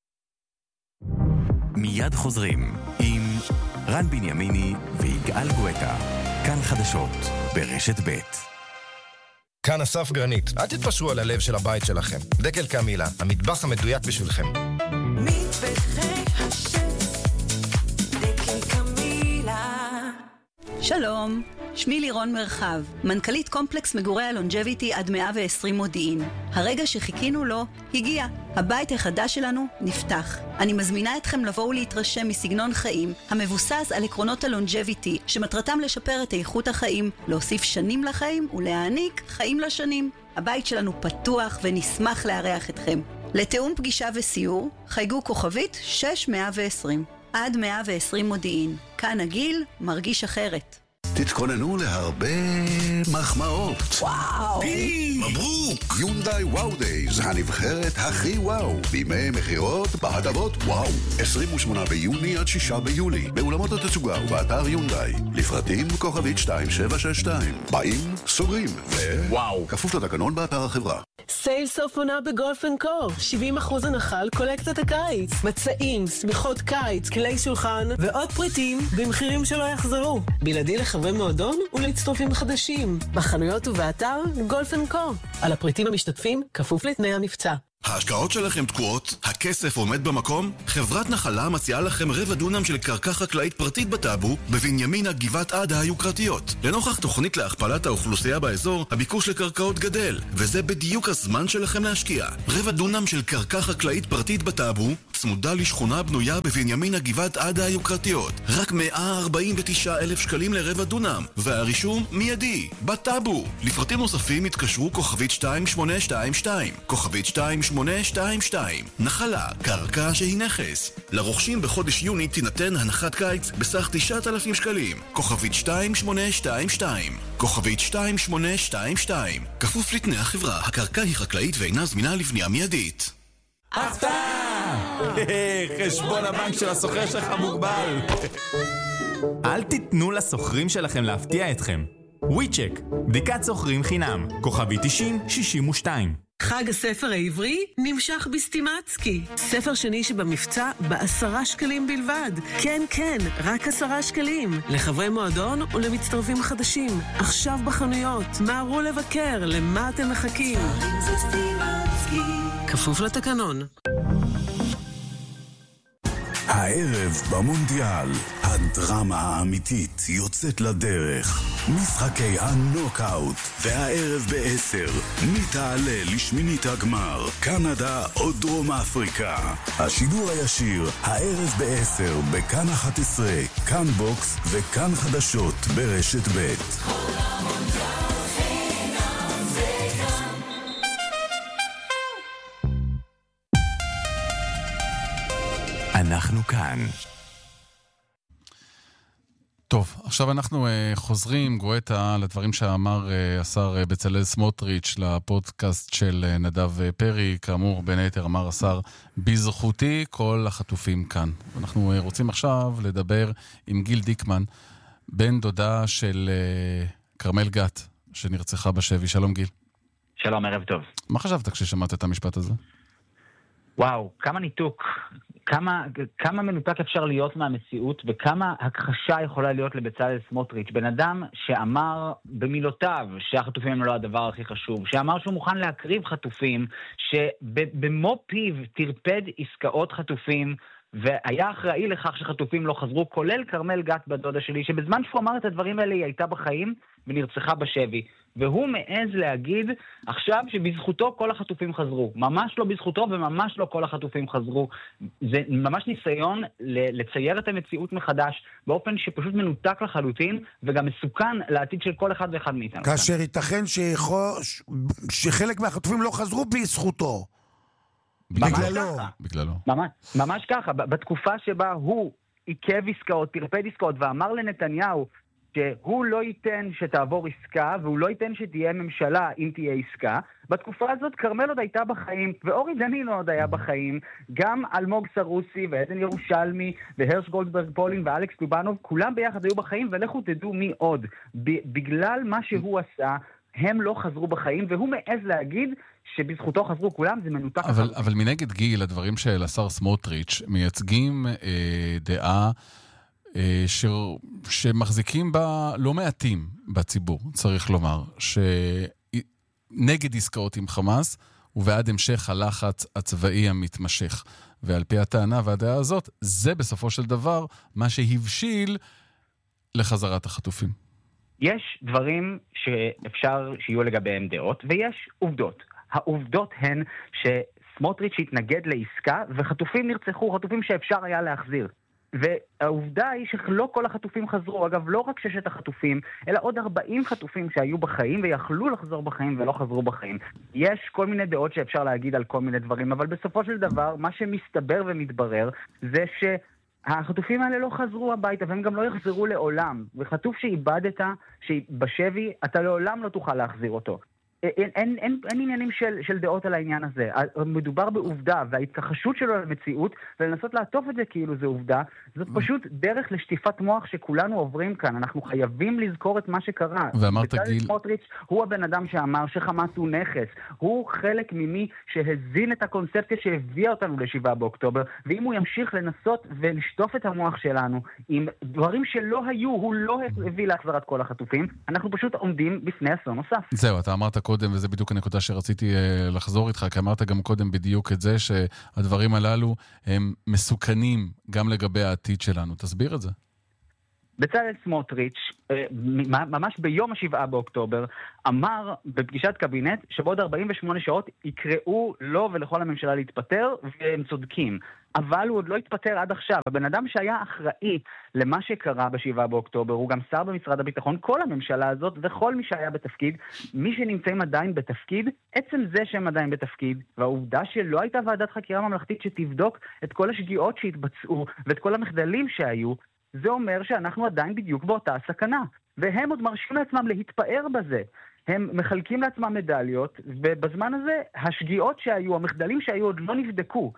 מיד חוזרים עם רן בנימיני ויגאל גואטה. כאן חדשות ברשת ב'. כאן אסף גרנית. אל תתפשרו על הלב של הבית שלכם. דקל קמילה, המטבח המדויק בשבילכם. מטבחי השף, דקל קמילה. שלום, שמי לירון מרחב, מנכ"לית קומפלקס מגורי הלונג'ביטי עד 120 מודיעין. הרגע שחיכינו לו הגיע. הבית החדש שלנו נפתח. אני מזמינה אתכם לבוא ולהתרשם מסגנון חיים המבוסס על עקרונות הלונג'ביטי, שמטרתם לשפר את איכות החיים, להוסיף שנים לחיים ולהעניק חיים לשנים. הבית שלנו פתוח ונשמח לארח אתכם. לתאום פגישה וסיור, חייגו כוכבית 6120. עד 120 מודיעין. כאן הגיל מרגיש אחרת. תתכוננו להרבה מחמאות. וואו! מברוק! יונדאי וואו דייז, הנבחרת הכי וואו. בימי מחירות בהטבות וואו. 28 ביוני עד 6 ביולי. באולמות התצוגה ובאתר יונדאי. לפרטים כוכבית 2762. באים, סוגרים וואו. כפוף לתקנון באתר החברה. סייל סוף עונה בגולף אנד קור. 70% הנחה על קולקציית הקיץ. מצעים, סמיכות קיץ, כלי שולחן ועוד פריטים במחירים שלא יחזרו. בלעדי לחברי מועדון ולהצטרפים חדשים. בחנויות ובאתר גולף אנד קור. על הפריטים המשתתפים כפוף לתנאי המבצע. ההשקעות שלכם תקועות? הכסף עומד במקום? חברת נחלה מציעה לכם רבע דונם של קרקע חקלאית פרטית בטאבו, בבנימינה גבעת עדה היוקרתיות. לנוכח תוכנית להכפלת האוכלוסייה באזור, הביקוש לקרקעות גדל, וזה בדיוק הזמן שלכם להשקיע. רבע דונם של קרקע חקלאית פרטית בטאבו, צמודה לשכונה בנויה בבנימינה גבעת עדה היוקרתיות. רק 149,000 שקלים לרבע דונם, והרישום מיידי, בטאבו. לפרטים נוספים התקשרו כוכבית 2822, כוכבית 2822. נחלה, קרקע שהיא נכס. לרוכשים בחודש יוני תינתן הנחת קיץ בסך 9,000 שקלים. כוכבית 2822. כוכבית 2822. כפוף לתנאי החברה, הקרקע היא חקלאית ואינה זמינה לבנייה מיידית. הפתעה! חשבון הבנק של הסוחר שלך מוגבל. אל תיתנו לסוחרים שלכם להפתיע אתכם. וויצ'ק, בדיקת סוחרים חינם, כוכבי 9062. חג הספר העברי נמשך בסטימצקי. ספר שני שבמבצע ב10 שקלים בלבד. כן, כן, רק 10 שקלים. לחברי מועדון ולמצטרפים חדשים. עכשיו בחנויות. מהרו לבקר, למה אתם מחכים? כפוף לתקנון. הערב במונדיאל, הדרמה האמיתית יוצאת לדרך. משחקי הנוקאוט, והערב ב10, מי תעלה לשמינית הגמר, קנדה או דרום אפריקה. השידור הישיר, הערב ב10, בכאן 11, כאן בוקס וכאן חדשות ברשת ב'. אנחנו כאן. טוב, עכשיו אנחנו חוזרים, גואטה, לדברים שאמר השר בצלאל סמוטריץ' לפודקאסט של נדב פרי. כאמור, בין היתר אמר השר, בזכותי כל החטופים כאן. אנחנו רוצים עכשיו לדבר עם גיל דיקמן, בן דודה של קרמל גת, שנרצחה בשבי. שלום גיל. שלום, ערב טוב. מה חשבת כששמעת את המשפט הזה? וואו, כמה ניתוק, כמה מנותק אפשר להיות מהמציאות, וכמה הכחשה יכולה להיות לבצלאל סמוטריץ'. בן אדם שאמר במילותיו שהחטופים הם לא הדבר הכי חשוב, שאמר שהוא מוכן להקריב חטופים, שבמו פיו תרפד עסקאות חטופים, והיה אחראי לכך שחטופים לא חזרו, כולל קרמל גת בדודה שלי, שבזמן שהוא אמר את הדברים האלה היא הייתה בחיים ונרצחה בשבי. והוא מעז להגיד עכשיו שבזכותו כל החטופים חזרו. ממש לא בזכותו וממש לא כל החטופים חזרו. זה ממש ניסיון לצייר את המציאות מחדש באופן שפשוט מנותק לחלוטין וגם מסוכן לעתיד של כל אחד ואחד מאיתנו. כאשר ייתכן שחלק מהחטופים לא חזרו בזכותו. בגללו. ממש ככה. בתקופה שבה הוא עיכב עסקאות, תרפד עסקאות ואמר לנתניהו שהוא לא ייתן שתעבור עסקה, והוא לא ייתן שתהיה ממשלה אם תהיה עסקה. בתקופה הזאת קרמל עוד הייתה בחיים, ואורי דנינו עוד היה בחיים, גם אלמוג סרוסי ועדן ירושלמי, והרש גולדברג פולין ואלכס דובנוב, כולם ביחד היו בחיים, ולכו תדעו מי עוד. בגלל מה שהוא עשה, הם לא חזרו בחיים, והוא מעז להגיד שבזכותו חזרו כולם, זה מנותק. אבל מנגד גיל, הדברים של השר סמוטריץ' מייצגים דעה שמחזיקים בה לא מעטים בציבור, צריך לומר, שנגד עסקאות עם חמאס ובעד המשך הלחץ הצבאי המתמשך. ועל פי הטענה והדעה הזאת, זה בסופו של דבר מה שהבשיל לחזרת החטופים? יש דברים שאפשר שיהיו לגביהם דעות, ויש עובדות. העובדות הן שסמוטריץ' התנגד לעסקה, וחטופים נרצחו, חטופים שאפשר היה להחזיר. והעובדה היא שלא כל החטופים חזרו, אגב לא רק 6 החטופים, אלא עוד 40 חטופים שהיו בחיים ויכלו לחזור בחיים ולא חזרו בחיים. יש כל מיני דעות שאפשר להגיד על כל מיני דברים, אבל בסופו של דבר מה שמסתבר ומתברר זה שהחטופים האלה לא חזרו הביתה והם גם לא יחזרו לעולם. וחטוף שאיבדת, שבשבי, אתה לעולם לא תוכל להחזיר אותו. אין עניינים של דעות על העניין הזה. מדובר בעובדה, וההתכחשות שלו למציאות, ולנסות לעטוף את זה כאילו זה עובדה, זאת פשוט דרך לשטיפת מוח שכולנו עוברים כאן. אנחנו חייבים לזכור את מה שקרה. ואמרת גיל... סמוטריץ' הוא הבן אדם שאמר שחמאס הוא נכס. הוא חלק ממי שהזין את הקונספציה שהביאה אותנו ל7 באוקטובר, ואם הוא ימשיך לנסות ולשטוף את המוח שלנו עם דברים שלא היו, הוא לא הביא להחזרת כל החטופים, אנחנו פשוט עומדים בפני אסון נוסף. זהו, אתה אמרת קודם, וזה בדיוק הנקודה שרציתי לחזור איתך, כי אמרת גם קודם בדיוק את זה, שהדברים הללו הם מסוכנים גם לגבי העתיד שלנו. תסביר את זה. בצלאל סמוטריץ', ממש ביום 7 באוקטובר, אמר בפגישת קבינט שבעוד 48 שעות יקראו לו ולכל הממשלה להתפטר, והם צודקים. אבל הוא עוד לא התפטר עד עכשיו. הבן אדם שהיה אחראי למה שקרה ב7 באוקטובר, הוא גם שר במשרד הביטחון, כל הממשלה הזאת וכל מי שהיה בתפקיד, מי שנמצאים עדיין בתפקיד, עצם זה שהם עדיין בתפקיד, והעובדה שלא הייתה ועדת חקירה ממלכתית שתבדוק את כל השגיאות שהתבצעו ואת כל המחדלים שהיו, זה אומר שאנחנו עדיין בדיוק באותה סכנה. והם עוד מרשים לעצמם להתפאר בזה. הם מחלקים לעצמם מדליות, ובזמן הזה השגיאות שהיו, המחדלים שהיו עוד לא נבדקו.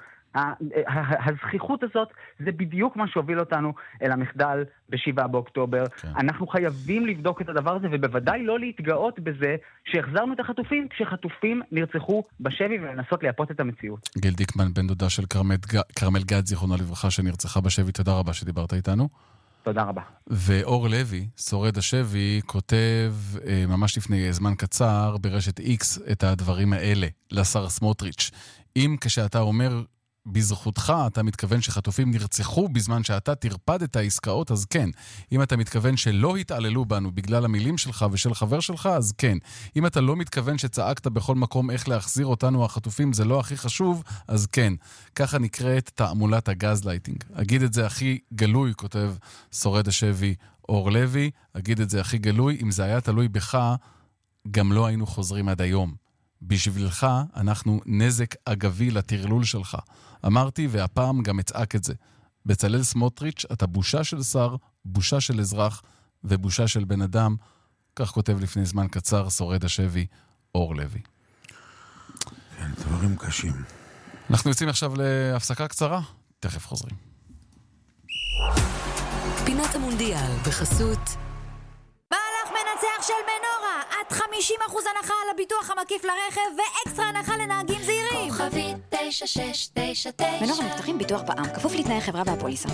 הזכיחות הזאת זה בדיוק מה שהוביל אותנו אל המחדל ב7 באוקטובר. אנחנו חייבים לבדוק את הדבר הזה, ובוודאי לא להתגאות בזה שהחזרנו את החטופים כשחטופים נרצחו בשבי, ולנסות לייפות את המציאות. גיל דיקמן, בן דודה של כרמל גד, זיכרונה לברכה, שנרצחה בשבי, תודה רבה שדיברת איתנו. תודה רבה. ואור לוי, שורד השבי, כותב ממש לפני זמן קצר ברשת X את הדברים האלה לשר סמוטריץ'. אם כשאתה אומר בזכותך, אתה מתכוון שחטופים נרצחו בזמן שאתה תרפדת העסקאות, אז כן. אם אתה מתכוון שלא התעללו בנו בגלל המילים שלך ושל חבר שלך, אז כן. אם אתה לא מתכוון שצעקת בכל מקום איך להחזיר אותנו החטופים, זה לא הכי חשוב, אז כן. ככה נקראת תעמולת הגזלייטינג. אגיד את זה הכי גלוי, כותב שורד השבי אור לוי, אגיד את זה הכי גלוי, אם זה היה תלוי בך, גם לא היינו חוזרים עד היום. בשבילך אנחנו נזק אגבי לטרלול שלך. אמרתי והפעם גם אצעק את זה. בצלאל סמוטריץ', אתה בושה של שר, בושה של אזרח ובושה של בן אדם. כך כותב לפני זמן קצר שורד השבי אור לוי. כן, דברים קשים. אנחנו יוצאים עכשיו להפסקה קצרה, תכף חוזרים. פינת המונדיאל בחסות מנצח של מנורה, עד 50% הנחה על הביטוח המקיף לרכב ואקסטרה הנחה לנהגים זהירים. כוכבית 9699. מנורה מבטחים ביטוח בע"מ, כפוף לתנאי חברה והפוליסה.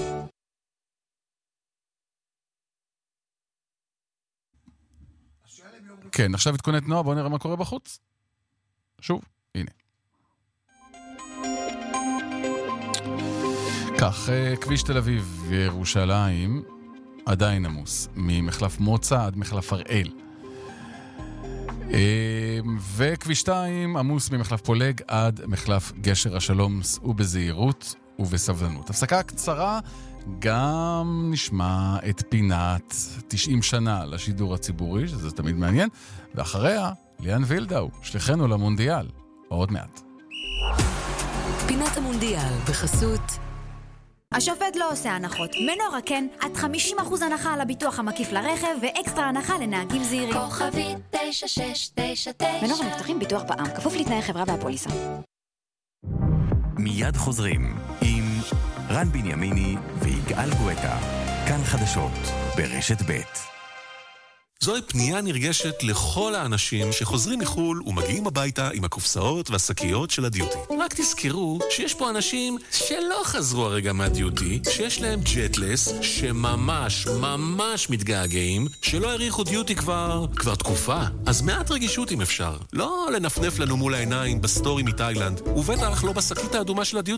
כן, עכשיו התכונת נועה, בואו נראה מה קורה בחוץ. שוב, הנה. כך, כביש תל אביב וירושלים עדיין עמוס, ממחלף מוצא עד מחלף הראל. וכביש 2 עמוס ממחלף פולג עד מחלף גשר השלום, סעו בזהירות ובסבלנות. הפסקה קצרה, גם נשמע את פינת 90 שנה לשידור הציבורי, שזה תמיד מעניין, ואחריה ליאן וילדאו, שליחנו למונדיאל, עוד מעט. פינת המונדיאל בחסות השופט לא עושה הנחות. מנורה כן, עד 50% הנחה על הביטוח המקיף לרכב ואקסטרה הנחה לנהגים זהירים. כוכבית 9699. מנורה מבטחים ביטוח בע"מ, כפוף לתנאי חברה והפוליסה. מיד חוזרים עם רן בנימיני ויגאל גואטה. כאן חדשות ברשת ב'. זוהי פנייה נרגשת לכל האנשים שחוזרים מחול ומגיעים הביתה עם הקופסאות והשקיות של הדיוטי. רק תזכרו שיש פה אנשים שלא חזרו הרגע מהדיוטי, שיש להם ג'טלס, שממש מתגעגעים, שלא הריחו דיוטי כבר תקופה. אז מעט רגישות אם אפשר. לא לנפנף לנו מול העיניים בסטורי מתאילנד, ובטח לא בשקית האדומה של הדיוטי.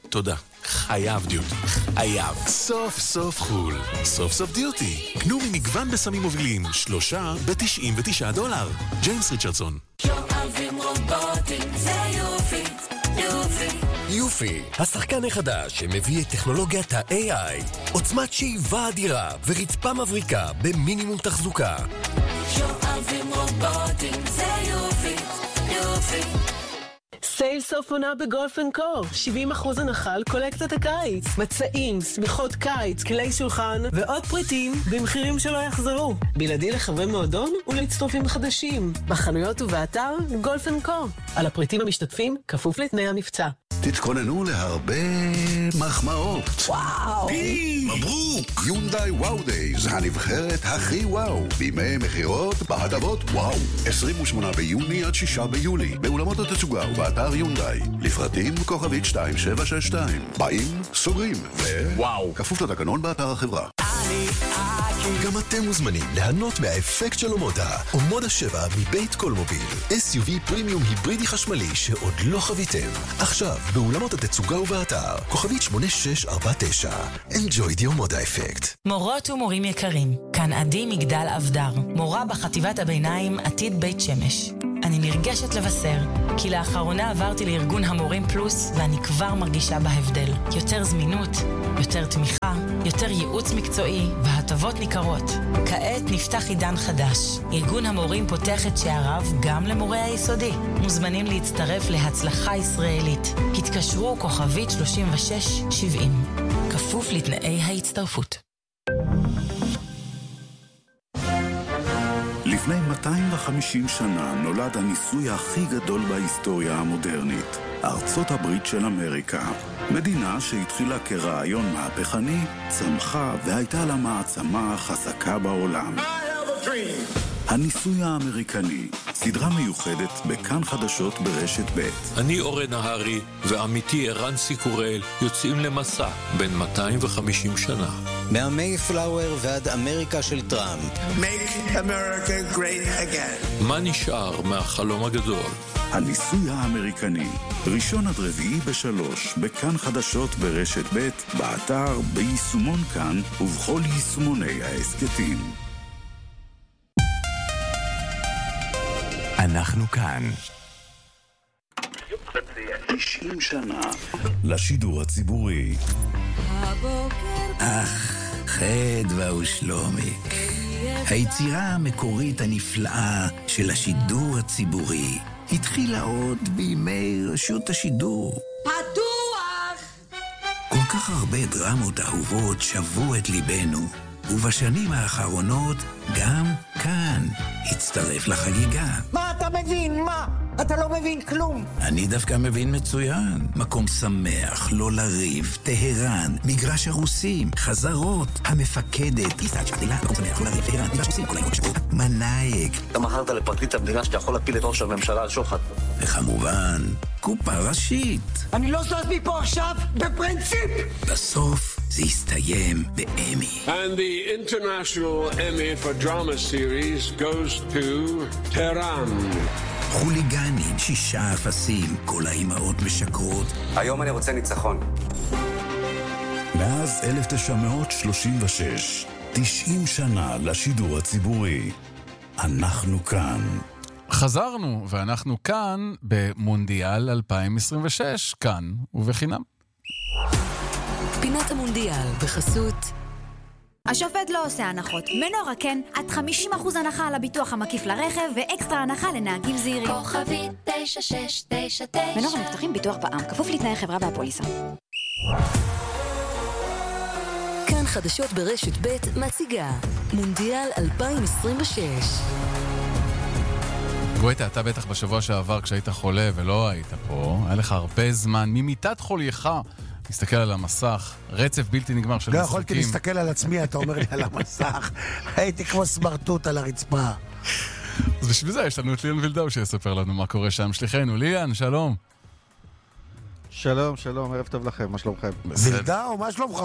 תודה. חייב דיוטי. חייב. סוף סוף חול. סוף סוף דיוטי. קנו ממגוון בסמים מובילים. 3 ב$99. ג'יימס ריצ'רדסון. שואבים רובוטים, זה יופי, יופי. יופי, השחקן החדש שמביא את טכנולוגיית ה-AI, עוצמת שאיבה אדירה ורצפה מבריקה במינימום תחזוקה. שואבים רובוטים, זה יופי, יופי. סייל סוף עונה בגולף אנד קו, 70% הנחה על קולקציית הקיץ. מצעים, שמיכות קיץ, כלי שולחן ועוד פריטים במחירים שלא יחזרו. בלעדי לחברי מועדון ולהצטרפים חדשים. בחנויות ובאתר גולף אנד קו. על הפריטים המשתתפים כפוף לתנאי המבצע. תתכוננו להרבה מחמאות. וואו! מברוק! יונדאי וואו דייז, הנבחרת הכי וואו. בימי מחירות בהטבות וואו. 28 ביוני עד 6 ביולי. באולמות התצוגה ובאתר יונדאי. לפרטים כוכבית 2762. באים, סוגרים. וואו! כפוף לתקנון באתר החברה. גם אתם מוזמנים ליהנות מהאפקט של אומודה. אומודה 7 מבית קולמוביל. SUV פרימיום היברידי חשמלי שעוד לא חוויתם. עכשיו, באולמות התצוגה ובאתר. כוכבית 8649. Enjoy the אומודה אפקט. מורות ומורים יקרים, כאן עדי מגדל אבדר, מורה בחטיבת הביניים עתיד בית שמש. אני נרגשת לבשר, כי לאחרונה עברתי לארגון המורים פלוס, ואני כבר מרגישה בהבדל. יותר זמינות, יותר תמיכה, יותר ייעוץ מקצועי, והטבות ניכרות. כעת נפתח עידן חדש. ארגון המורים פותח את שעריו גם למורי היסודי. מוזמנים להצטרף להצלחה ישראלית. התקשרו כוכבית 3670. כפוף לתנאי ההצטרפות. לפני 250 שנה נולד הניסוי הכי גדול בהיסטוריה המודרנית, ארצות הברית של אמריקה. מדינה שהתחילה כרעיון מהפכני, צמחה והייתה לה מעצמה חזקה בעולם. הניסוי האמריקני, סדרה מיוחדת בכאן חדשות ברשת ב'. אני אורן נהרי ועמיתי ערן סיקורל יוצאים למסע בין 250 שנה. מהמייפלאואר ועד אמריקה של טראמפ. Make America great again. מה נשאר מהחלום הגדול? הניסוי האמריקני, ראשון עד רביעי ב3, בכאן חדשות ברשת ב', באתר, ביישומון כאן ובכל יישומוני העסקתים. אנחנו כאן. 90 שנה לשידור הציבורי. חדווה ושלומיק, היצירה המקורית הנפלאה של השידור הציבורי התחילה עוד בימי רשות השידור. פתוח! כל כך הרבה דרמות אהובות שבו את ליבנו, ובשנים האחרונות גם כאן הצטרף לחגיגה. מה אתה מבין? מה? אתה לא מבין כלום. אני דווקא מבין מצוין. מקום שמח, לא לריב, טהרן, מגרש הרוסים, חזרות, המפקדת, טיסת שעדילה, מקום שמח, לא לריב, טהרן, מגרש הרוסים, כל היום שבוע, מנאייק. אתה מכרת לפרקליט המדינה שאתה יכול להפיל את ראש הממשלה על שוחד. וכמובן, קופה ראשית. אני לא זז מפה עכשיו בפרינציפ. בסוף זה יסתיים באמי. And the International Emmy for Drama Series goes to Tehran. חוליגנים, 6 אפסים, כל האימהות משקרות. היום אני רוצה ניצחון. מאז 1936, 90 שנה לשידור הציבורי. אנחנו כאן. חזרנו, ואנחנו כאן במונדיאל 2026, כאן ובחינם. פינת המונדיאל בחסות השופט לא עושה הנחות. מנורה כן, עד 50% הנחה על הביטוח המקיף לרכב ואקסטרה הנחה לנהגים זהירים. כוכבית 9699. מנורה מבטחים ביטוח בע"מ, כפוף לתנאי חברה והפוליסה. כאן חדשות ברשת ב' מציגה מונדיאל 2026. גואטה, אתה בטח בשבוע שעבר כשהיית חולה ולא היית פה, היה לך הרבה זמן ממיטת חולייך להסתכל על המסך, רצף בלתי נגמר של לא משחקים. יכולתי להסתכל על עצמי, אתה אומר לי על המסך. הייתי כמו סמרטוט על הרצפה. אז בשביל זה יש לנו את ליאן וילדאו שיספר לנו מה קורה שם. שליחנו, ליאן, שלום. שלום, שלום, ערב טוב לכם, מה שלומכם? וילדאו, מה שלומך?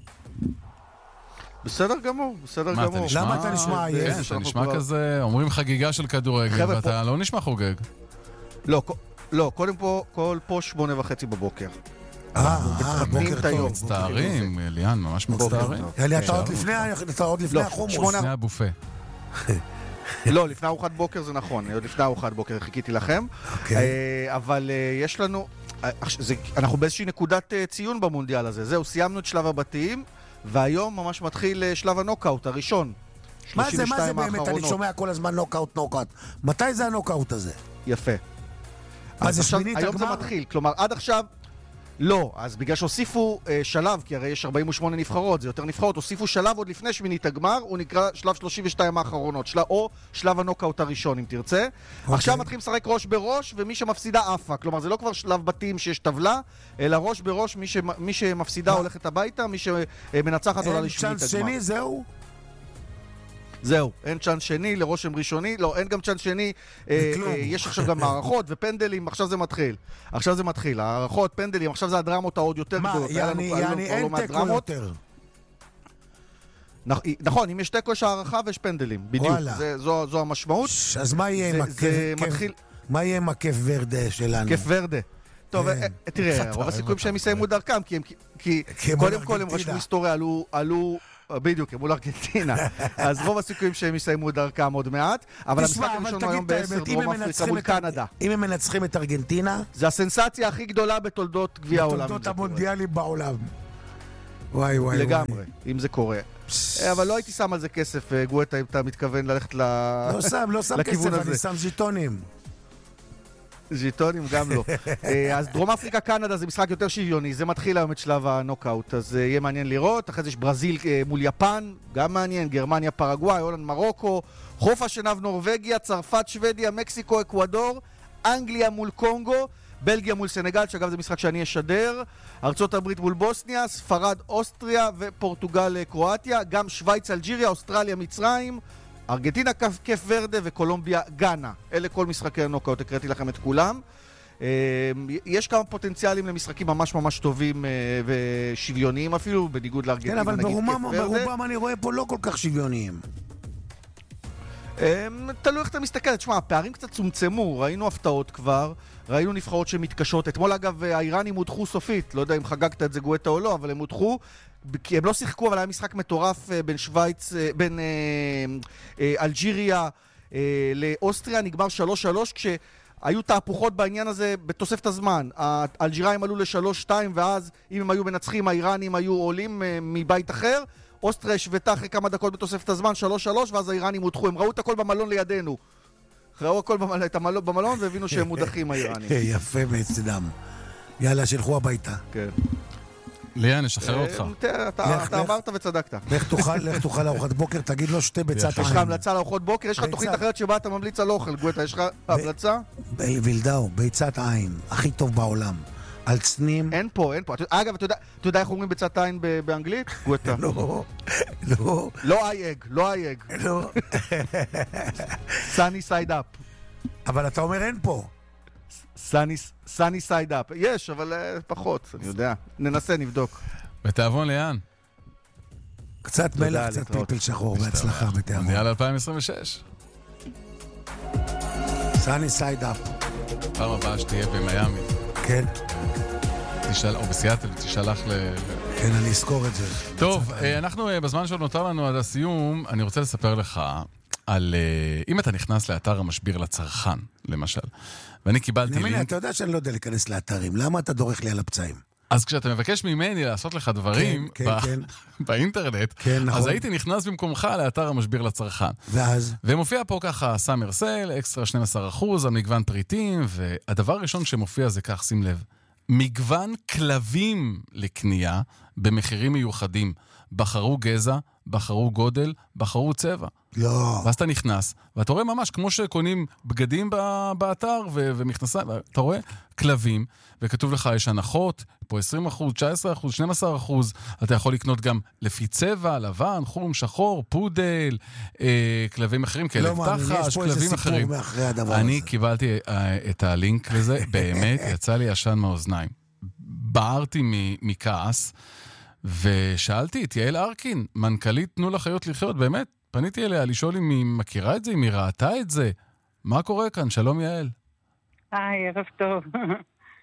בסדר גמור, בסדר גמור. למה אתה נשמע עייף? כן, אתה נשמע כזה, אומרים חגיגה של כדורגל, ואתה לא נשמע חוגג. לא, קודם פה 8:30 בבוקר. בוקר טוב. מצטערים, ליאן, ממש מצטערים. אתה עוד לפני החומוס. לפני הבופה. לא, לפני ארוחת בוקר זה נכון, עוד לפני ארוחת בוקר חיכיתי לכם. אבל יש לנו, אנחנו באיזושהי נקודת ציון במונדיאל הזה. זהו, סיימנו את שלב הבתים, והיום ממש מתחיל שלב הנוקאוט הראשון. מה זה באמת? אני שומע כל הזמן נוקאוט. מתי זה הנוקאוט הזה? יפה. אז היום זה מתחיל, כלומר עד עכשיו לא, אז בגלל שהוסיפו שלב, כי הרי יש 48 נבחרות, זה יותר נבחרות, הוסיפו שלב עוד לפני שמינית הגמר, הוא נקרא שלב 32 האחרונות, או שלב הנוקאוט הראשון אם תרצה. עכשיו מתחילים לשחק ראש בראש, ומי שמפסידה עפה, כלומר זה לא כבר שלב בתים שיש טבלה, אלא ראש בראש, מי שמפסידה הולכת הביתה, מי שמנצחת עולה לשמינית הגמר. אין צ'אנס שני, זהו, אין צ'אנס שני לרושם ראשוני, לא, אין גם צ'אנס שני, יש עכשיו גם מערכות ופנדלים, עכשיו זה מתחיל, הערכות, פנדלים, עכשיו זה הדרמות העוד יותר גדולות. יעני אין תיקו יותר. נכון, אם יש תיקו יש הערכה ויש פנדלים, בדיוק, זו המשמעות. אז מה יהיה עם הכיף ורדה שלנו? כיף ורדה. טוב, תראה, רוב הסיכויים שהם יסיימו דרכם, כי קודם כל הם רשמו היסטוריה, עלו בדיוק, מול ארגנטינה. אז רוב הסיכויים שהם יסיימו דרכם עוד מעט. אבל המשחק הראשון היום ב-10 דרום אפריקה מול קנדה. אם הם מנצחים את ארגנטינה... זה הסנסציה הכי גדולה בתולדות גביע העולם. בתולדות המונדיאלים בעולם. וואי. לגמרי, אם זה קורה. אבל לא הייתי שם על זה כסף, גואטה, אם אתה מתכוון ללכת לכיוון הזה. לא שם כסף, אני שם ז'יטונים. ז'יטונים גם לא. אז דרום אפריקה קנדה זה משחק יותר שוויוני, זה מתחיל היום את שלב הנוקאוט, אז יהיה מעניין לראות. אחרי זה יש ברזיל מול יפן, גם מעניין, גרמניה, פרגוואי, הולנד, מרוקו, חוף השנהב נורווגיה, צרפת, שוודיה, מקסיקו, אקוודור, אנגליה מול קונגו, בלגיה מול סנגל, שאגב זה משחק שאני אשדר, ארצות הברית מול בוסניה, ספרד, אוסטריה ופורטוגל, קרואטיה, גם שוויץ, אלג'יריה, אוסטרליה, מצרים, ארגנטינה, קף ורדה וקולומביה, גאנה. אלה כל משחקי הנוקאוט, הקראתי לכם את כולם. יש כמה פוטנציאלים למשחקים ממש ממש טובים ושוויוניים אפילו, בניגוד לארגנטינה. כן, אבל ברובם אני רואה פה לא כל כך שוויוניים. תלוי איך אתה מסתכל. תשמע, הפערים קצת צומצמו, ראינו הפתעות כבר, ראינו נבחרות שמתקשות. אתמול אגב האיראנים הודחו סופית, לא יודע אם חגגת את זה גואטה או לא, אבל הם הודחו. כי הם לא שיחקו, אבל היה משחק מטורף בין שוויץ, בין אלג'יריה לאוסטריה, נגמר 3-3, כשהיו תהפוכות בעניין הזה בתוספת הזמן. האלג'יראים עלו ל-3-2, ואז אם הם היו מנצחים, האיראנים היו עולים מבית אחר. אוסטריה השוותה אחרי כמה דקות בתוספת הזמן, 3-3, ואז האיראנים הודחו. הם ראו את הכל במלון לידינו. ראו הכל במלון והבינו שהם מודחים האיראנים. יפה מצדם. יאללה, שילכו הביתה. כן. ליאן, נשחרר אותך. אתה אמרת וצדקת. לך תאכל לארוחת בוקר, תגיד לו שתי ביצת עין. יש לך המלצה לארוחות בוקר? יש לך תוכנית אחרת שבה אתה ממליץ על אוכל, גואטה, יש לך המלצה? וילדאו, ביצת עין, הכי טוב בעולם. על צנים. אין פה. אגב, אתה יודע איך אומרים ביצת עין באנגלית? גואטה. לא. לא אייג. לא. sunny side up. אבל אתה אומר אין פה. sunny side up. יש, אבל פחות, אני יודע. ננסה, נבדוק. בתיאבון ליאן. קצת מלח, קצת פלפל שחור, בהצלחה בתיאבון. מונדיאל 2026. sunny side up. פעם הבאה שתהיה במיימי. כן. או בסיאטל, תשלח כן, אני אזכור את זה. טוב, אנחנו בזמן שעוד נותר לנו עד הסיום, אני רוצה לספר לך על אם אתה נכנס לאתר המשביר לצרכן, למשל. ואני קיבלתי לינק... אתה יודע שאני לא יודע להיכנס לאתרים, למה אתה דורך לי על הפצעים? אז כשאתה מבקש ממני לעשות לך דברים באינטרנט, אז הייתי נכנס במקומך לאתר המשביר לצרכן. ואז? ומופיע פה ככה סאמר סייל, אקסטרה 12%, על מגוון פריטים, והדבר הראשון שמופיע זה כך, שים לב, מגוון כלבים לקנייה במחירים מיוחדים. בחרו גזע, בחרו גודל, בחרו צבע. לא. ואז אתה נכנס, ואתה רואה ממש כמו שקונים בגדים באתר ומכנסה, אתה רואה כלבים, וכתוב לך יש הנחות, פה 20%, 19%, 12%, אתה יכול לקנות גם לפי צבע, לבן, חום, שחור, פודל, כלבים אחרים, כלב תחש, כלבים אחרים. אני קיבלתי את הלינק לזה, באמת יצא לי ישן מהאוזניים. בערתי מכעס, ושאלתי את יעל ארקין, מנכ"לית תנו לחיות לחיות, באמת, פניתי אליה לשאול אם היא מכירה את זה, אם היא ראתה את זה. מה קורה כאן? שלום יעל. היי, ערב טוב.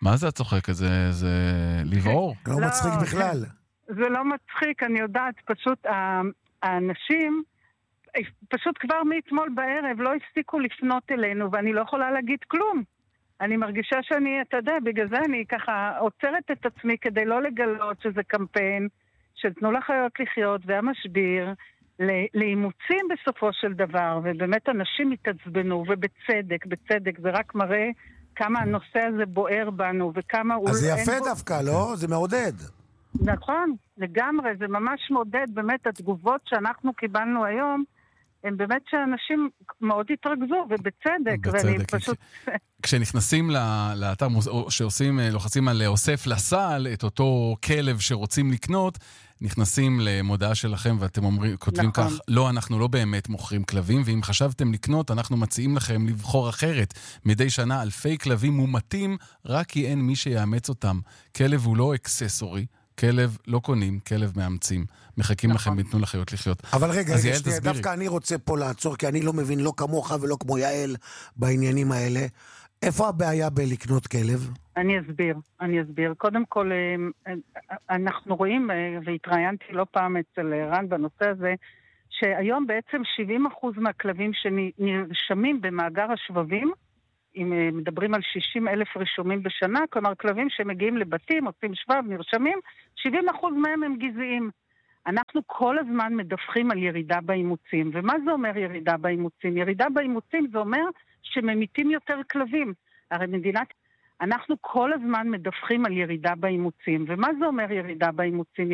מה זה הצוחק? זה לבעור? לא מצחיק בכלל. זה לא מצחיק, אני יודעת, פשוט האנשים, פשוט כבר מאתמול בערב לא הפסיקו לפנות אלינו, ואני לא יכולה להגיד כלום. אני מרגישה שאני, אתה יודע, בגלל זה אני ככה עוצרת את עצמי כדי לא לגלות שזה קמפיין של תנו לחיות לחיות והמשביר לאימוצים בסופו של דבר, ובאמת אנשים התעצבנו, ובצדק, זה רק מראה כמה הנושא הזה בוער בנו, וכמה... אז זה יפה דווקא, לא? זה מעודד. נכון, לגמרי, זה ממש מעודד, באמת התגובות שאנחנו קיבלנו היום, הם באמת שאנשים מאוד התרכזו, ובצדק, ואני פשוט... כשנכנסים לאתר, לוחצים על אוסף לסל את אותו כלב שרוצים לקנות, נכנסים למודעה שלכם ואתם כותבים כך, לא, אנחנו לא באמת מוכרים כלבים, ואם חשבתם לקנות, אנחנו מציעים לכם לבחור אחרת. מדי שנה אלפי כלבים מומתים, רק כי אין מי שיאמץ אותם. כלב הוא לא אקססורי, כלב לא קונים, כלב מאמצים. מחכים לכם ותנו לחיות לחיות. אבל רגע, דווקא אני רוצה פה לעצור, כי אני לא מבין, לא כמוך ולא כמו יעל בעניינים האלה. איפה הבעיה בלקנות כלב? אני אסביר. קודם כל, אנחנו רואים, והתראיינתי לא פעם אצל רן בנושא הזה, שהיום בעצם 70% מהכלבים שנרשמים במאגר השבבים, אם מדברים על 60,000 רישומים בשנה, כלומר כלבים שמגיעים לבתים, עושים שבב, נרשמים, 70% מהם הם גזעיים. אנחנו כל הזמן מדווחים על ירידה באימוצים. ומה זה אומר ירידה באימוצים? ירידה באימוצים זה אומר שממיתים יותר כלבים. הרי אנחנו כל הזמן מדווחים על ירידה באימוצים. ומה זה אומר ירידה באימוצים?